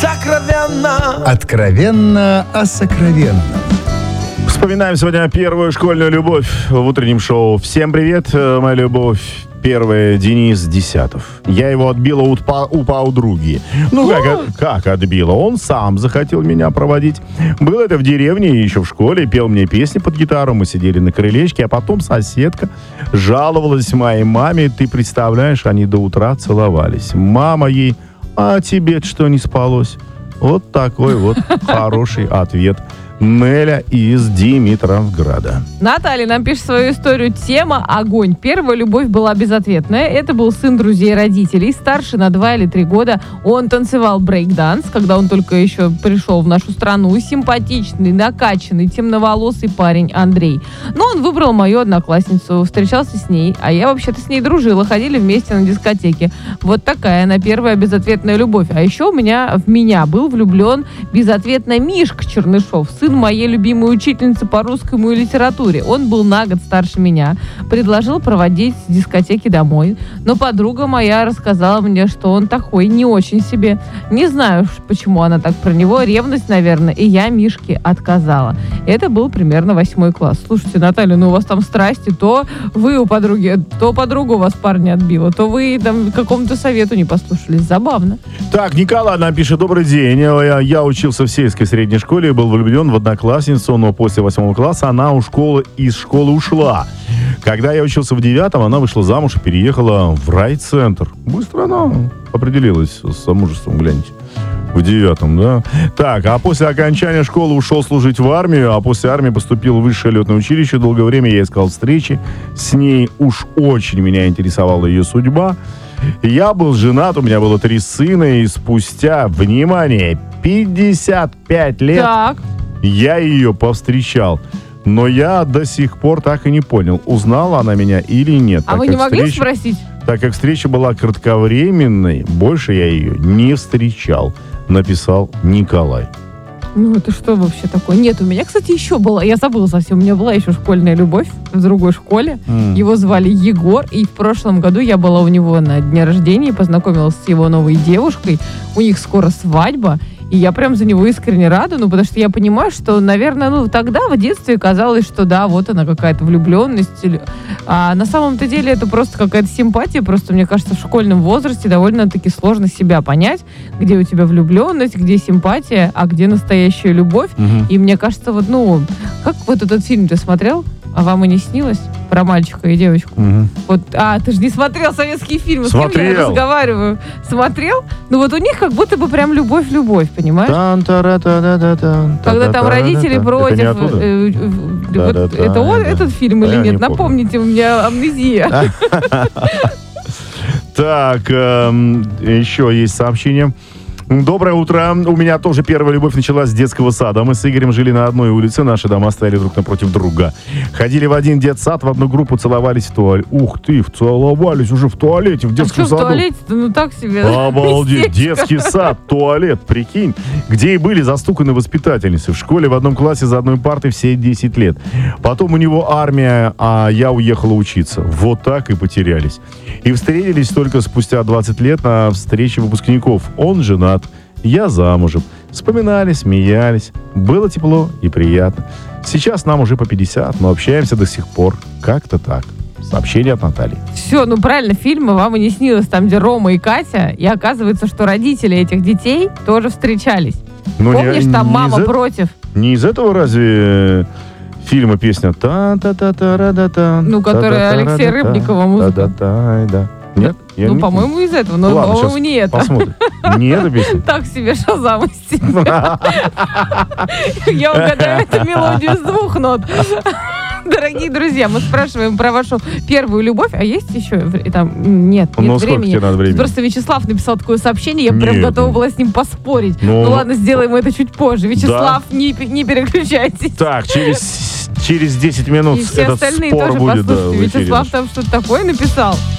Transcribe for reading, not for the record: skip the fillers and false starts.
сокровенно. Откровенно о сокровенном. Вспоминаем сегодня первую школьную любовь в утреннем шоу. Всем привет, моя любовь. Первая, Денис Десятов. Я его отбила у подруги. Ну, как отбила? Он сам захотел меня проводить. Было это в деревне, еще в школе. Пел мне песни под гитару. Мы сидели на крылечке. А потом соседка жаловалась моей маме. Ты представляешь, они до утра целовались. Мама ей: а тебе что, не спалось? Вот такой вот хороший ответ. Неля из Димитровграда. Наталья нам пишет свою историю. Тема огонь. Первая любовь была безответная. Это был сын друзей родителей. Старше на 2 или 3 года. Он танцевал брейк-данс, когда он только еще пришел в нашу страну. Симпатичный, накачанный, темноволосый парень Андрей. Но он выбрал мою одноклассницу. Встречался с ней. А я вообще-то с ней дружила. Ходили вместе на дискотеке. Вот такая она первая безответная любовь. А еще в меня был влюблен безответно Мишка Чернышов, сын моей любимой учительницы по русскому и литературе. Он был на год старше меня. Предложил проводить с дискотеки домой. Но подруга моя рассказала мне, что он такой не очень себе. Не знаю, почему она так про него. Ревность, наверное. И я Мишке отказала. Это был примерно 8 класс. Слушайте, Наталья, ну у вас там страсти. То вы у подруги, то подруга у вас парня отбила, то вы там какому-то совету не послушались. Забавно. Так, Николай нам пишет: добрый день. Я учился в сельской средней школе и был влюблен в одноклассницу, но после 8 класса она из школы ушла. Когда я учился в 9, она вышла замуж и переехала в райцентр. Быстро она определилась с замужеством, гляньте. В 9, да? Так, а после окончания школы ушел служить в армию, а после армии поступил в высшее летное училище. Долгое время я искал встречи с ней. Уж очень меня интересовала ее судьба. Я был женат, у меня было 3 сына, и спустя, внимание, 55 лет Так. я ее повстречал. Но я до сих пор так и не понял, узнала она меня или нет. А вы не могли спросить? Так как встреча была кратковременной, больше я ее не встречал, написал Николай. Ну, это что вообще такое? Нет, у меня, кстати, еще была, я забыла совсем, у меня была еще школьная любовь в другой школе. Его звали Егор, и в прошлом году я была у него на дне рождения и познакомилась с его новой девушкой. У них скоро свадьба, и я прям за него искренне рада, потому что я понимаю, что, наверное, тогда в детстве казалось, что да, вот она какая-то влюбленность. А на самом-то деле это просто какая-то симпатия. Просто, мне кажется, в школьном возрасте довольно-таки сложно себя понять, где у тебя влюбленность, где симпатия, а где настоящая любовь. И мне кажется, как вот этот фильм ты смотрел? «А вам и не снилось?» Про мальчика и девочку. Ты же не смотрел советские фильмы. Смотрел. С кем я разговариваю? Смотрел? Ну вот у них как будто бы прям любовь, понимаешь? Когда там родители против. Это этот фильм или нет? Напомните, у меня амнезия. Так, еще есть сообщение. Доброе утро. У меня тоже первая любовь началась с детского сада. Мы с Игорем жили на одной улице, наши дома стояли друг напротив друга. Ходили в один детсад, в одну группу, целовались в туалете. Ух ты, целовались уже в туалете, в детском саду. В туалете-то, так себе. Обалдеть, детский сад, туалет, прикинь. Где и были застуканы воспитательницы. В школе в одном классе за одной партой все 10 лет. Потом у него армия, а я уехала учиться. Вот так и потерялись. И встретились только спустя 20 лет на встрече выпускников. Он женат, я замужем. Вспоминали, смеялись. Было тепло и приятно. Сейчас нам уже по 50, но общаемся до сих пор. Как-то так. Сообщение от Натальи. Все, правильно, фильмы «Вам и не снилось», там, где Рома и Катя, и оказывается, что родители этих детей тоже встречались. Помнишь, там мама против? Не из этого разве фильма песня «Та-та-та-та-ра-да-та»? Которая Алексея Рыбникова музыка. Да. Нет? По-моему, из этого, но, ладно, по-моему, не это. Посмотрим. Не эта песня? Так себе Шазам из тебя. Я угадаю эту мелодию с 2 нот. Дорогие друзья, мы спрашиваем про вашу первую любовь, а есть еще там нет времени. Тебе надо времени? Просто Вячеслав написал такое сообщение, я прям готова была с ним поспорить. Ну ладно, сделаем это чуть позже. Вячеслав, не переключайтесь. Так, через 10 минут и все этот остальные спор тоже будет. послушайте. Вячеслав там что-то такое написал.